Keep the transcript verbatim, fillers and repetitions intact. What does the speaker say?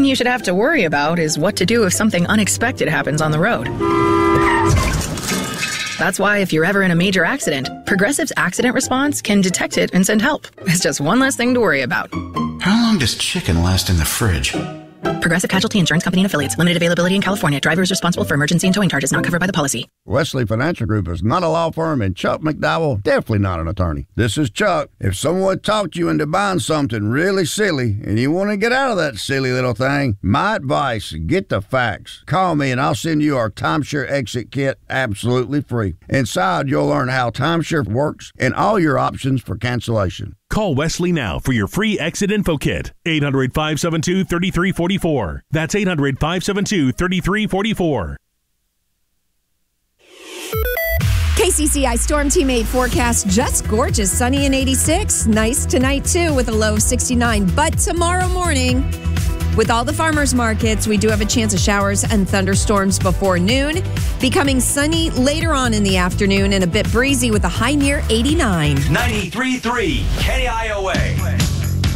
you should have to worry about is what to do if something unexpected happens on the road. That's why if you're ever in a major accident, Progressive's accident response can detect it and send help. It's just one less thing to worry about. How long does chicken last in the fridge? Progressive Casualty Insurance Company and Affiliates. Limited availability in California. Driver is responsible for emergency and towing charges not covered by the policy. Wesley Financial Group is not a law firm, and Chuck McDowell definitely not an attorney. This is Chuck. If someone talked you into buying something really silly and you want to get out of that silly little thing, my advice, get the facts. Call me and I'll send you our Timeshare Exit Kit absolutely free. Inside, you'll learn how timeshare works and all your options for cancellation. Call Wesley now for your free exit info kit. eight hundred, five seven two, three three four four. That's eight hundred, five seven two, three three four four. K C C I Storm Team eight forecast, just gorgeous, sunny and eighty-six. Nice tonight, too, with a low of sixty-nine. But tomorrow morning, with all the farmers markets, we do have a chance of showers and thunderstorms before noon, becoming sunny later on in the afternoon and a bit breezy with a high near eighty-nine. ninety-three point three K I O A.